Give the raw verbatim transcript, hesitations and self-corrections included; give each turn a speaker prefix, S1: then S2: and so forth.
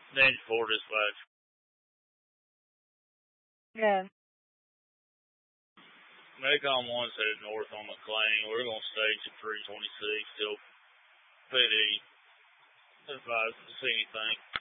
S1: Danger four dispatch.
S2: Yeah.
S1: Macon one's headed north on McLean. We're going to stage at three twenty-six till P D. Advise to see anything.